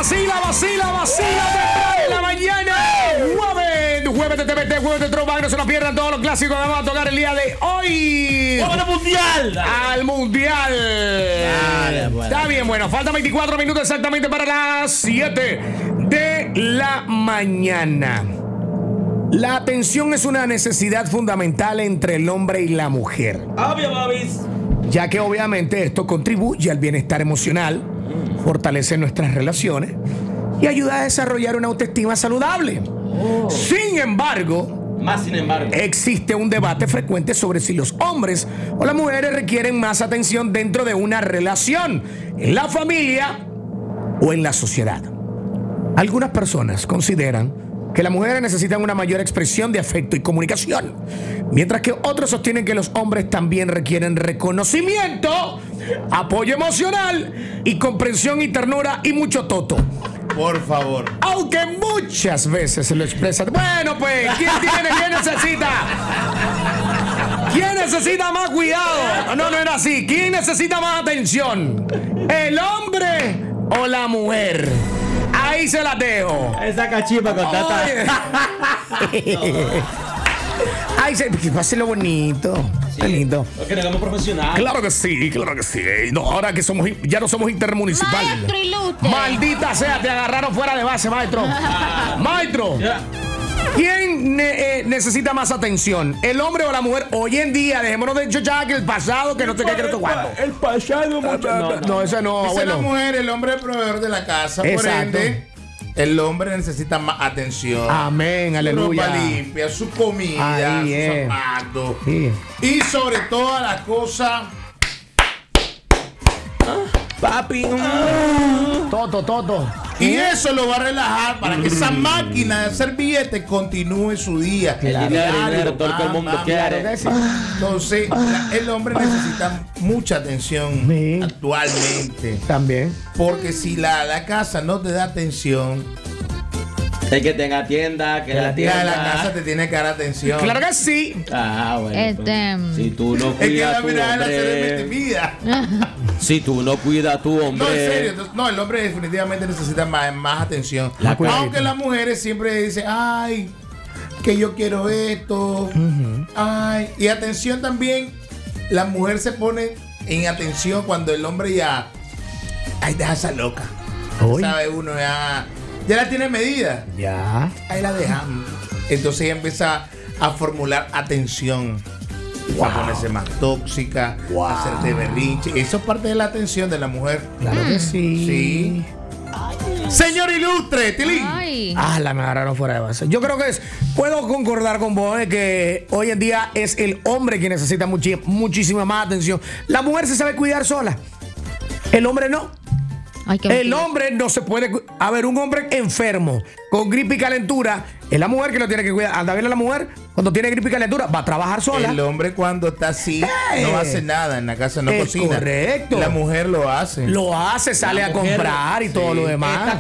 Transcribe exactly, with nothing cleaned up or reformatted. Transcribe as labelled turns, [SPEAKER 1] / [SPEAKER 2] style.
[SPEAKER 1] vacila, vacila, vacila de la mañana. Jueves, jueves de T V T, jueves de Trova, no se nos pierdan todos los clásicos que vamos a tocar el día de hoy.
[SPEAKER 2] ¡Vamos al mundial!
[SPEAKER 1] Al mundial.
[SPEAKER 2] Dale, bueno.
[SPEAKER 1] Está bien, bueno, faltan veinticuatro minutos exactamente para las siete de la mañana. La atención es una necesidad fundamental entre el hombre y la mujer.
[SPEAKER 2] Obvio, babis.
[SPEAKER 1] Ya que obviamente esto contribuye al bienestar emocional, fortalece nuestras relaciones y ayuda a desarrollar una autoestima saludable.
[SPEAKER 2] Oh.
[SPEAKER 1] Sin embargo,
[SPEAKER 2] Más sin embargo.
[SPEAKER 1] existe un debate frecuente sobre si los hombres o las mujeres requieren más atención dentro de una relación, en la familia o en la sociedad. Algunas personas consideran que las mujeres necesitan una mayor expresión de afecto y comunicación, mientras que otros sostienen que los hombres también requieren reconocimiento, apoyo emocional y comprensión y ternura y mucho toto.
[SPEAKER 3] Por favor.
[SPEAKER 1] Aunque muchas veces se lo expresan. Bueno, pues, ¿quién tiene? ¿Quién necesita? ¿Quién necesita más cuidado? No, no era así. ¿Quién necesita más atención? ¿El hombre o la mujer? Ahí se la dejo.
[SPEAKER 2] Esa cachipa con tata.
[SPEAKER 1] Ay, se, páselo bonito.
[SPEAKER 2] Sí.
[SPEAKER 1] Qué lindo.
[SPEAKER 2] Es que nos hagamos profesional.
[SPEAKER 1] Claro que sí, claro que sí. No, ahora que somos, ya no somos intermunicipal.
[SPEAKER 4] Maestro Ilustre.
[SPEAKER 1] Maldita sea, te agarraron fuera de base, maestro. Maestro.
[SPEAKER 2] Ya.
[SPEAKER 1] ¿Quién ne- eh, necesita más atención? ¿El hombre o la mujer? Hoy en día, dejémonos de hecho ya que el pasado, que no sé qué, que no sé cuándo.
[SPEAKER 2] El pasado, muchacho.
[SPEAKER 1] No, no, eso no,
[SPEAKER 3] Dice la
[SPEAKER 1] abuelo.
[SPEAKER 3] mujer, el hombre es el proveedor de la casa. Por
[SPEAKER 1] Exacto.
[SPEAKER 3] ende, el hombre necesita más atención.
[SPEAKER 1] Amén,
[SPEAKER 3] Su
[SPEAKER 1] aleluya.
[SPEAKER 3] ropa limpia, su comida,
[SPEAKER 1] Ahí
[SPEAKER 3] sus
[SPEAKER 1] es.
[SPEAKER 3] zapatos.
[SPEAKER 1] Sí.
[SPEAKER 3] Y sobre todas las cosas,
[SPEAKER 2] Papi.
[SPEAKER 1] Toto, toto.
[SPEAKER 3] y eso lo va a relajar para que esa máquina de hacer billetes continúe su día.
[SPEAKER 2] El dinero,
[SPEAKER 3] Diario,
[SPEAKER 2] dinero, todo el que el
[SPEAKER 3] bam,
[SPEAKER 2] mundo
[SPEAKER 3] bam.
[SPEAKER 2] quiere.
[SPEAKER 1] Claro que sí.
[SPEAKER 3] Entonces, la- el hombre necesita mucha atención
[SPEAKER 1] Sí.
[SPEAKER 3] actualmente.
[SPEAKER 1] También.
[SPEAKER 3] Porque si la, la casa no te da atención,
[SPEAKER 2] El que tenga tienda, que la
[SPEAKER 3] la,
[SPEAKER 2] tienda.
[SPEAKER 3] la casa te tiene que dar atención.
[SPEAKER 1] Claro que sí.
[SPEAKER 2] Ah, bueno.
[SPEAKER 4] Este,
[SPEAKER 2] pues, si tú no
[SPEAKER 3] Es que
[SPEAKER 2] cuidas
[SPEAKER 3] la
[SPEAKER 2] a tu
[SPEAKER 3] mirada se le mete
[SPEAKER 2] hombre.
[SPEAKER 3] vida.
[SPEAKER 2] Si tú no cuidas a tu hombre.
[SPEAKER 3] No, en serio. entonces, No, el hombre definitivamente necesita más, más atención.
[SPEAKER 2] La cuidadita.
[SPEAKER 3] Aunque las mujeres siempre dicen, ay, que yo quiero esto. Ay, y atención también, la mujer se pone en atención cuando el hombre ya, ay, deja esa loca.
[SPEAKER 1] Uy.
[SPEAKER 3] Sabe uno ya, ya la tiene medida.
[SPEAKER 1] Ya.
[SPEAKER 3] Ahí la dejamos. Entonces ella empieza a formular atención. A ponerse más tóxica,
[SPEAKER 1] Wow.
[SPEAKER 3] a hacerte berrinche. Eso es parte de la atención de la mujer.
[SPEAKER 1] Claro que sí.
[SPEAKER 3] Sí. Señor Ilustre, Tilín.
[SPEAKER 4] ay.
[SPEAKER 1] Ah, la me agarraron fuera de base. Yo creo que es, puedo concordar con vos de que hoy en día es el hombre quien necesita muchi- muchísima más atención. La mujer se sabe cuidar sola. El hombre no.
[SPEAKER 4] Ay, qué
[SPEAKER 1] El
[SPEAKER 4] mentira.
[SPEAKER 1] hombre no se puede. cu- A ver, un hombre enfermo, con gripe y calentura, es la mujer que lo tiene que cuidar. Anda bien la mujer, cuando tiene gripe y calentura, va a trabajar sola.
[SPEAKER 3] El hombre cuando está así
[SPEAKER 1] Eh.
[SPEAKER 3] no hace nada en la casa, no
[SPEAKER 1] Es
[SPEAKER 3] cocina.
[SPEAKER 1] correcto.
[SPEAKER 3] La mujer lo hace.
[SPEAKER 1] Lo hace, sale
[SPEAKER 2] La
[SPEAKER 1] a
[SPEAKER 2] mujer,
[SPEAKER 1] comprar y todo
[SPEAKER 3] sí,
[SPEAKER 1] lo demás.
[SPEAKER 2] Está